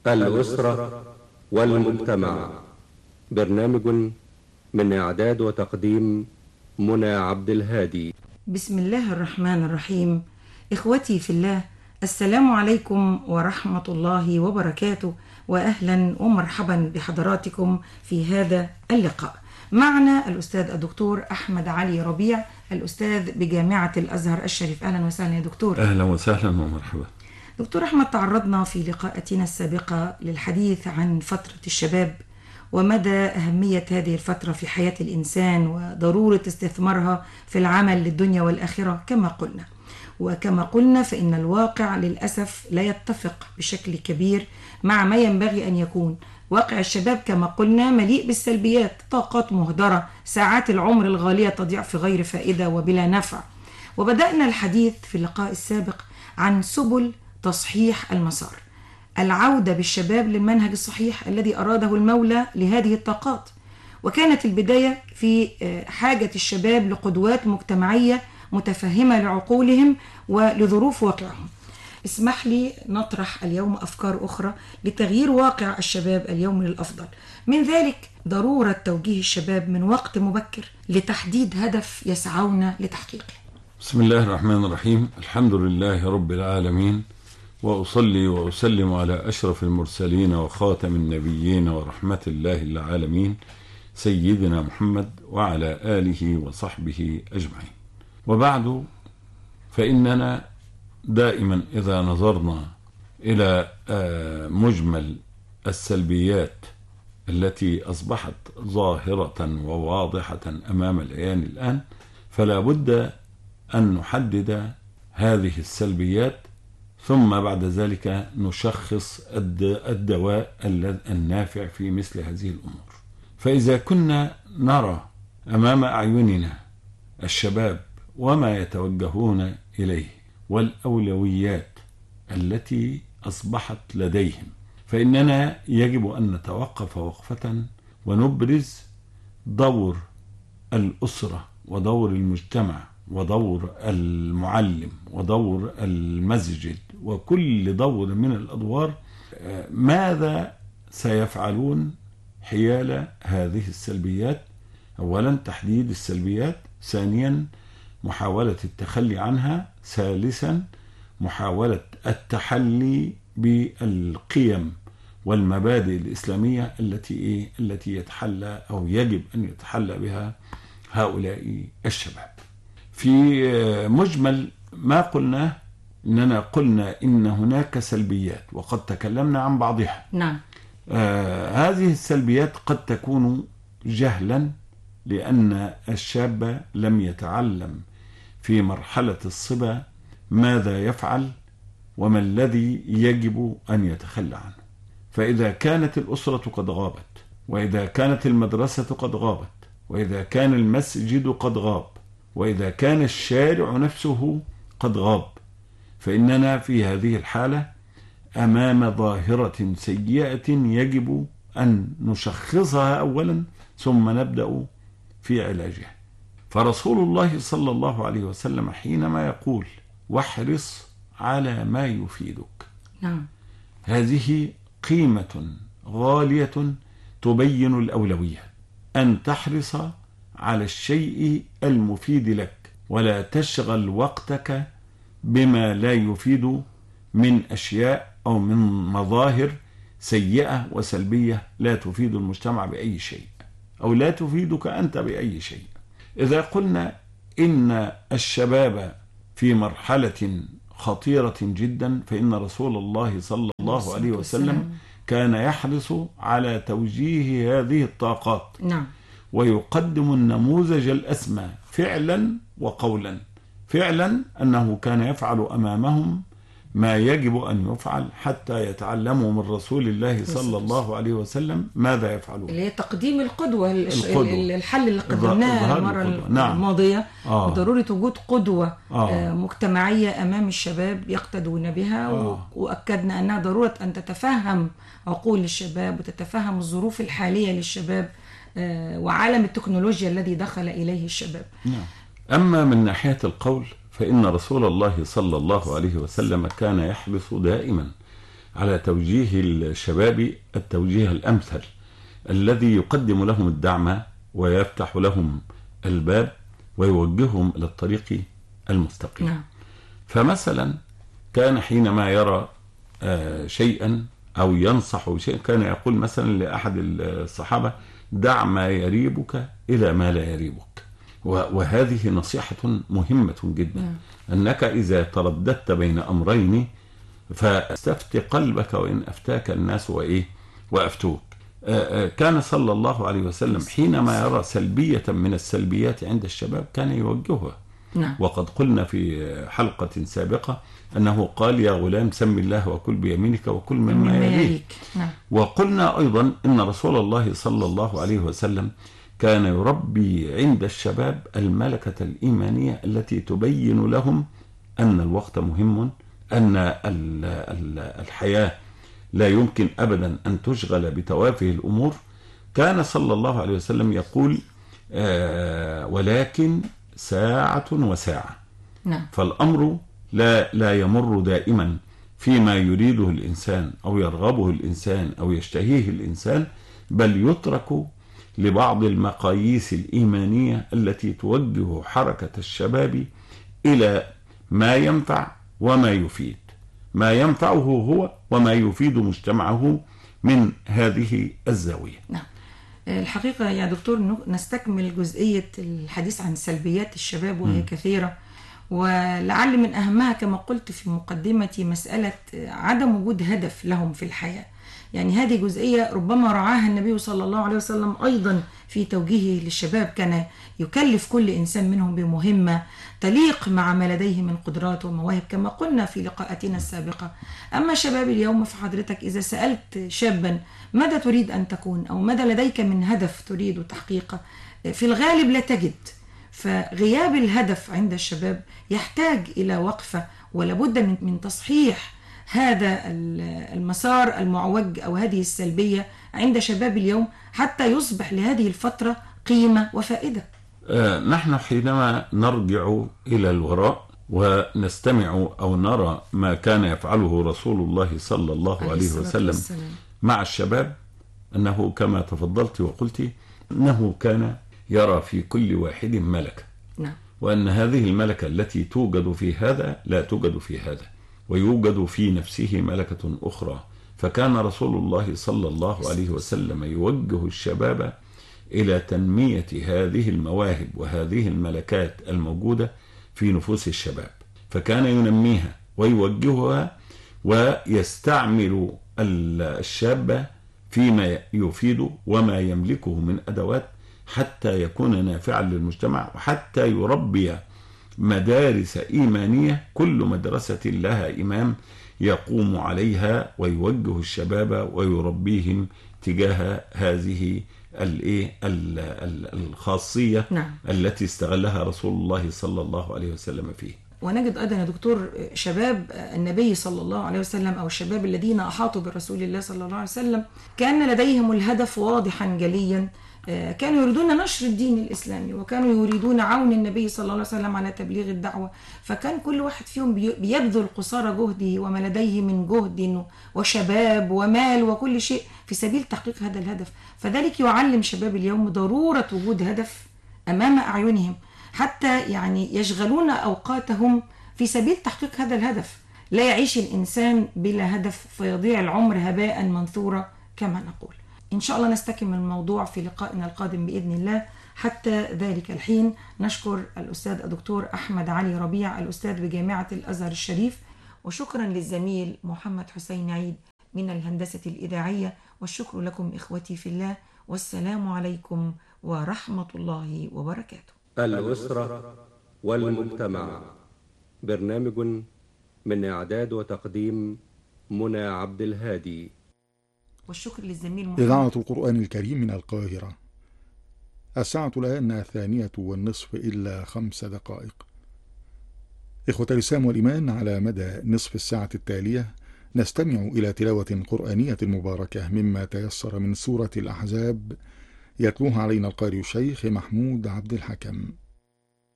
الأسرة والمجتمع. برنامج من إعداد وتقديم منى عبد الهادي. بسم الله الرحمن الرحيم. إخوتي في الله، السلام عليكم ورحمة الله وبركاته، وأهلا ومرحبا بحضراتكم في هذا اللقاء. معنا الأستاذ الدكتور أحمد علي ربيع، الأستاذ بجامعة الأزهر الشريف. أهلا وسهلا يا دكتور. أهلا وسهلا ومرحبا. دكتور أحمد، تعرضنا في لقاءاتنا السابقة للحديث عن فترة الشباب ومدى أهمية هذه الفترة في حياة الإنسان وضرورة استثمارها في العمل للدنيا والآخرة كما قلنا فإن الواقع للأسف لا يتفق بشكل كبير مع ما ينبغي أن يكون. واقع الشباب كما قلنا مليء بالسلبيات، طاقات مهدرة، ساعات العمر الغالية تضيع في غير فائدة وبلا نفع. وبدأنا الحديث في اللقاء السابق عن سبل تصحيح المسار، العودة بالشباب للمنهج الصحيح الذي أراده المولى لهذه الطاقات. وكانت البداية في حاجة الشباب لقدوات مجتمعية متفهمة لعقولهم ولظروف واقعهم. اسمح لي نطرح اليوم أفكار أخرى لتغيير واقع الشباب اليوم للأفضل، من ذلك ضرورة توجيه الشباب من وقت مبكر لتحديد هدف يسعون لتحقيقه. بسم الله الرحمن الرحيم. الحمد لله رب العالمين، وأصلي وأسلم على أشرف المرسلين وخاتم النبيين ورحمة الله العالمين سيدنا محمد وعلى آله وصحبه أجمعين. وبعد، فإننا دائما إذا نظرنا إلى مجمل السلبيات التي أصبحت ظاهرة وواضحة أمام العيان الآن، فلا بد أن نحدد هذه السلبيات، ثم بعد ذلك نشخص الدواء النافع في مثل هذه الأمور. فإذا كنا نرى أمام أعيننا الشباب وما يتوجهون إليه والأولويات التي أصبحت لديهم، فإننا يجب أن نتوقف وقفة ونبرز دور الأسرة ودور المجتمع ودور المعلم ودور المسجد وكل دور من الأدوار. ماذا سيفعلون حيال هذه السلبيات؟ أولا تحديد السلبيات، ثانيا محاولة التخلي عنها، ثالثا محاولة التحلي بالقيم والمبادئ الإسلامية التي يتحلى أو يجب أن يتحلى بها هؤلاء الشباب. في مجمل ما قلناه إننا قلنا إن هناك سلبيات وقد تكلمنا عن بعضها. نعم. هذه السلبيات قد تكون جهلا، لأن الشاب لم يتعلم في مرحلة الصبا ماذا يفعل وما الذي يجب أن يتخلى عنه. فإذا كانت الأسرة قد غابت، وإذا كانت المدرسة قد غابت، وإذا كان المسجد قد غاب، وإذا كان الشارع نفسه قد غاب، فإننا في هذه الحالة أمام ظاهرة سيئة يجب أن نشخصها أولا ثم نبدأ في علاجها. فرسول الله صلى الله عليه وسلم حينما يقول واحرص على ما يفيدك، نعم، هذه قيمة غالية تبين الأولوية، أن تحرص على الشيء المفيد لك ولا تشغل وقتك بما لا يفيد من أشياء أو من مظاهر سيئة وسلبية لا تفيد المجتمع بأي شيء أو لا تفيدك أنت بأي شيء. إذا قلنا إن الشباب في مرحلة خطيرة جدا، فإن رسول الله صلى الله عليه وسلم كان يحرص على توجيه هذه الطاقات، نعم، ويقدم النموذج الأسمى فعلا وقولا. فعلا أنه كان يفعل أمامهم ما يجب أن يفعل حتى يتعلموا من رسول الله صلى الله عليه وسلم ماذا يفعلون، اللي هي تقديم القدوة. الحل اللي قدمناه المرة الماضية، ضرورة وجود قدوة مجتمعية أمام الشباب يقتدون بها. وأكدنا أنها ضرورة أن تتفهم عقول الشباب وتتفهم الظروف الحالية للشباب وعالم التكنولوجيا الذي دخل إليه الشباب. أما من ناحية القول، فإن رسول الله صلى الله عليه وسلم كان يحرص دائما على توجيه الشباب التوجيه الأمثل الذي يقدم لهم الدعم ويفتح لهم الباب ويوجههم إلى الطريق المستقيم. نعم. فمثلا كان حينما يرى شيئا أو ينصح شيئا كان يقول مثلا لأحد الصحابة: دع ما يريبك إلى ما لا يريبك. وهذه نصيحة مهمة جدا، أنك إذا ترددت بين أمرين فاستفت قلبك وإن أفتاك الناس وأفتوك. كان صلى الله عليه وسلم حينما يرى سلبية من السلبيات عند الشباب كان يوجهها. نعم. وقد قلنا في حلقة سابقة أنه قال: يا غلام سم الله وكل بيمينك وكل مما يليك. نعم. وقلنا أيضا أن رسول الله صلى الله عليه وسلم كان يربي عند الشباب الملكة الإيمانية التي تبين لهم أن الوقت مهم، أن الحياة لا يمكن أبدا أن تشغل بتوافه الأمور. كان صلى الله عليه وسلم يقول: ولكن ساعة وساعة. نعم. فالأمر لا يمر دائما فيما يريده الإنسان أو يرغبه الإنسان أو يشتهيه الإنسان، بل يترك لبعض المقاييس الإيمانية التي توجه حركة الشباب إلى ما ينفع وما يفيد، ما ينفعه هو وما يفيد مجتمعه من هذه الزاوية. نعم. الحقيقة يا دكتور نستكمل جزئية الحديث عن سلبيات الشباب وهي كثيرة، ولعل من أهمها كما قلت في مقدمتي مسألة عدم وجود هدف لهم في الحياة. يعني هذه جزئية ربما رعاها النبي صلى الله عليه وسلم أيضا في توجيهه للشباب، كان يكلف كل إنسان منهم بمهمة تليق مع ما لديه من قدرات ومواهب كما قلنا في لقاءاتنا السابقة. أما شباب اليوم فحضرتك إذا سألت شابا ماذا تريد أن تكون أو ماذا لديك من هدف تريد تحقيقه، في الغالب لا تجد. فغياب الهدف عند الشباب يحتاج إلى وقفة، ولابد من تصحيح هذا المسار المعوج أو هذه السلبية عند شباب اليوم حتى يصبح لهذه الفترة قيمة وفائدة. نحن حينما نرجع إلى الوراء ونستمع أو نرى ما كان يفعله رسول الله صلى الله عليه وسلم مع الشباب، أنه كما تفضلت وقلت أنه كان يرى في كل واحد ملكة. نعم. وأن هذه الملكة التي توجد في هذا لا توجد في هذا، ويوجد في نفسه ملكة أخرى. فكان رسول الله صلى الله عليه وسلم يوجه الشباب إلى تنمية هذه المواهب وهذه الملكات الموجودة في نفوس الشباب، فكان ينميها ويوجهها ويستعمل الشاب فيما يفيد وما يملكه من أدوات حتى يكون نافعا للمجتمع، وحتى يربي مدارس إيمانية، كل مدرسة لها إمام يقوم عليها ويوجه الشباب ويربيهم تجاه هذه الخاصية. نعم. التي استغلها رسول الله صلى الله عليه وسلم فيه. ونجد أيضا يا دكتور شباب النبي صلى الله عليه وسلم أو الشباب الذين أحاطوا برسول الله صلى الله عليه وسلم كان لديهم الهدف واضحا جليا، كانوا يريدون نشر الدين الإسلامي وكانوا يريدون عون النبي صلى الله عليه وسلم على تبليغ الدعوة. فكان كل واحد فيهم بيبذل قصارى جهده وما لديه من جهد وشباب ومال وكل شيء في سبيل تحقيق هذا الهدف. فذلك يعلم شباب اليوم ضرورة وجود هدف أمام أعينهم حتى يعني يشغلون أوقاتهم في سبيل تحقيق هذا الهدف. لا يعيش الإنسان بلا هدف فيضيع العمر هباء منثورا كما نقول. إن شاء الله نستكمل الموضوع في لقائنا القادم بإذن الله. حتى ذلك الحين نشكر الأستاذ الدكتور أحمد علي ربيع الأستاذ بجامعة الأزهر الشريف، وشكرا للزميل محمد حسين عيد من الهندسة الإذاعية، والشكر لكم إخوتي في الله، والسلام عليكم ورحمة الله وبركاته. الأسرة والمجتمع، برنامج من إعداد وتقديم منى عبد الهادي، والشكر للزميل محمد. إذاعة القرآن الكريم من القاهرة. الساعة الآن 2:30 إلا 5 دقائق. إخوة الإسلام والإيمان، على مدى نصف الساعة التالية نستمع إلى تلاوة قرآنية مباركة مما تيسر من سورة الأحزاب، يتلوها علينا القارئ الشيخ محمود عبد الحكم.